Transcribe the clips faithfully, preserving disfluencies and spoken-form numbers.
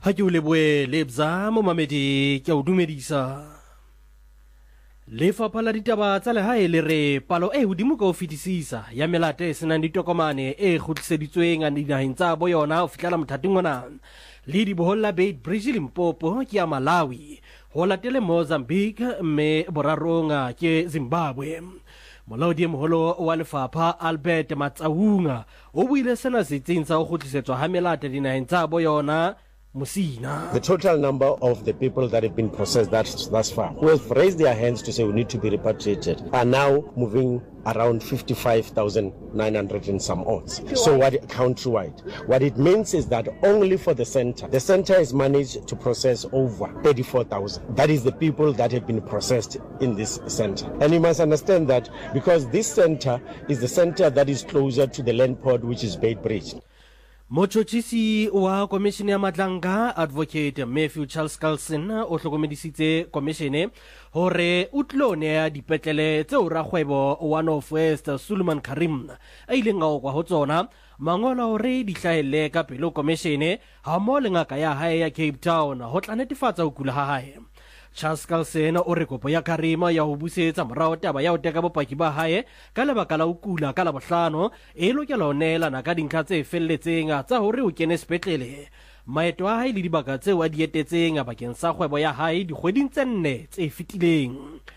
Ha ke o leboe lebza mo mamedi ke o dumedisa. Lefapha la ditaba tsa lehae le re palo e hodimo ka ho fetisisa ya melate e senang ditokomane e kgutliseditsweng dinaheng tsa bo yona ho fihlela mothating ona. Le diboholla Beitbridge Limpopo ke ya Malawi, ho latele Mozambique mme borarong ke Zimbabwe. Molaodi e moholo wa lefapha Albert Matsaunga o buile sena setsing sa ho kgutlisetswa ha melate dinaheng tsa bo yona Musina. The total number of the people that have been processed that, thus far, who have raised their hands to say we need to be repatriated, are now moving around fifty-five thousand nine hundred and some odds. So what countrywide? What it means is that only for the center, the center has managed to process over thirty-four thousand. That is the people that have been processed in this center. And you must understand that because this center is the center that is closer to the land port, which is Beitbridge. Mochotjisi wa komishene ya Matlanga Advocate Matthew Charles Carlson o hlokomedisitse komishene hore o tlone ya dipetlele tse o rakgwebo wa North West Suleiman Karim a ileng a okwa ho tsona mangolo hore di hlahelle ka pele komishene ha mo le ngaka ya hae ya Cape Town ho tla netefatsa ho kula ha hae. Charles Carlson o re kopo ya Karima ya ho busetsa morao taba ya ho teka bopaki ba hae ka lebaka la ho kula ka la bohlano e lokela ho neelana ka dintlha tse felletseng tsa hore o kene sepetlele. Maeto a hae le dibaka tseo a di etetseng bakeng sa kgwebo ya hae dikgweding tse nne tse fetileng.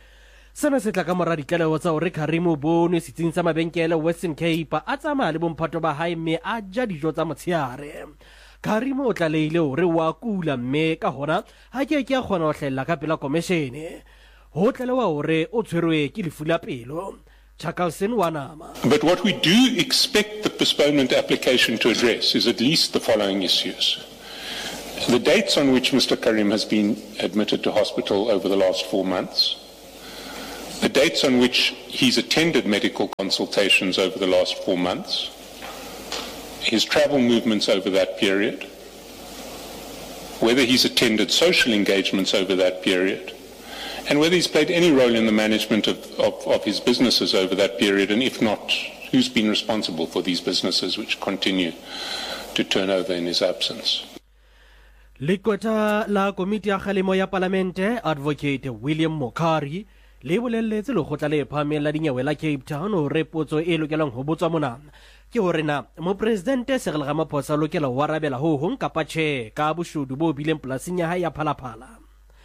Sena se tla ka mora ditlaleho tsa hore Karim o bonwe setsing sa mabenkele Western Cape a tsamaya le bomphato ba hae mme a ja dijo tsa motshehare. Karim o tlaleile hore wa kula mme ka hona ha ke ke a kgona ho hlella ka pela komishene. Ho tlalewa hore o tshwerwe ke lefu la pelo. Chakalsen wanama. But what we do expect the postponement application to address is at least the following issues. The dates on which Mister Karim has been admitted to hospital over the last four months. The dates on which he's attended medical consultations over the last four months. His travel movements over that period, whether he's attended social engagements over that period, and whether he's played any role in the management of, of, of his businesses over that period, and if not, who's been responsible for these businesses which continue to turn over in his absence. Likweta la komiti ya kgalemo ya parlamente Advocate William Mokari le bolelletse lekgotla le phahameng la dinyewe la Cape Town hore potso e lokelang ho botswa mona ke hore na mopresidente Cyril Ramaphosa a lokela ho arabela ho hong kapa tjhe ka boshodu bo bileng polasing ya hae ya Phalaphala.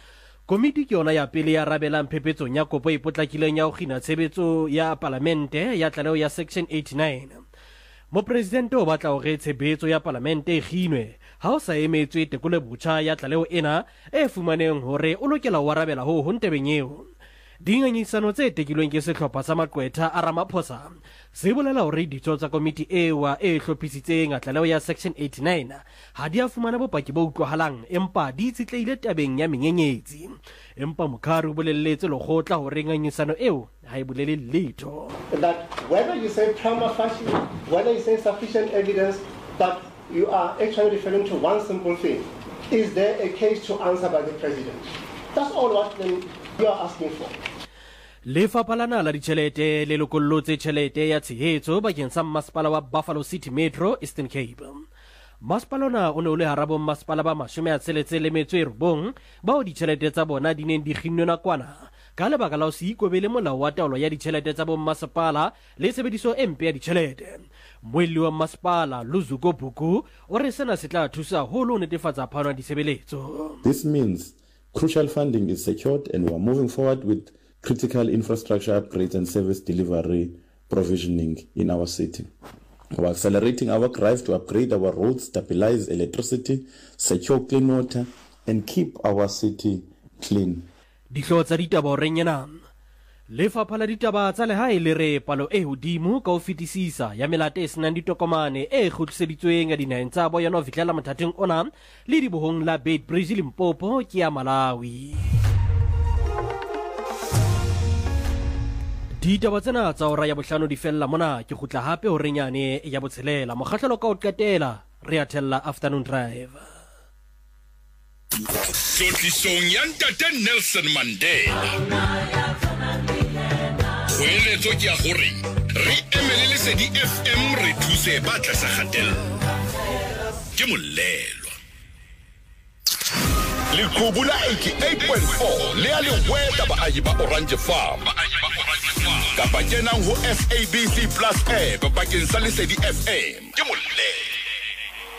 Komiti ke yona ya pele ya arabelang phepetsong ya kopo e potlakileng ya ho kgina tshebetso ya parlamente ya tlaleho ya section eighty-nine. Mopresidente o batla hore tshebetso ya parlamente e kginwe ha o sa emetswe tekolo e botjha ya tlaleho ena e fumaneng hore o lokela ho arabela ho hong tabeng eo. Dingangisano tse tekilweng ke sehlopha sa maqwetha a Ramaphosa se bolela hore ditho tsa komiti ewa e hlophisitseng tlaleho ya section eighty-nine ha di a fumana bopaki bo utlwahalang empa di itsitleile tabeng ya menyenyetsi. Empa Mokari o bolelletse lekgotla hore ngangisano eo ha e bolele letho. That whether you say prima facie, whether you say sufficient evidence, but you are actually referring to one simple thing. Is there a case to answer by the president? That's all what you are asking for. Lefapha la la ditjhelete le lokollotse tjhelete ya tshehetso bakeng sa masepala wa Buffalo City Metro Eastern Cape. Masepala ona o ne o le harabo masepala ba mashome a tsheletse le metso e robong bao ditjhelete tsa bona di neng di kginnwe nakwana ka lebaka la ho se ikobele molao wa taolo ya ditjhelete tsa bommasepala le tshebediso e mpe ya ditjhelete. Moelli wa masepala Luzuko Buku o re sena se tla thusa haholo ho netefatsa phano ya ditshebeletso. This means crucial funding is secured and we are moving forward with critical infrastructure upgrades and service delivery provisioning in our city. We are accelerating our drive to upgrade our roads, stabilize electricity, secure clean water, and keep our city clean. Dihlo tsa ditaba renyana. Lefapha la ditaba tsa lehae le re palo e hodimo ka ho fetisisa ya melate e senang ditokomane e kgutliseditsweng dinaheng tsa bo yona ho fihlela mothating ona le dibohong la Beitbridge Limpopo ke ya Malawi. Ditaba tsena tsa hora ya bohlano di fella mona ke khutla hape ho renyane ya botshelela mokgahlelo ka o qetela re a thella afternoon drive. Tlotlisong ya Ntate Nelson Mandela. Boeletso ke ya gore re emelele se di F M re thuse ba tlasa kgatelo. Ke molelo. Leqhubu la eighty-eight point four le a le weta baahi ba Orange Farm. Kapa kenang ho S A B C Plus app bakeng sa Lesedi F M. Ke molle.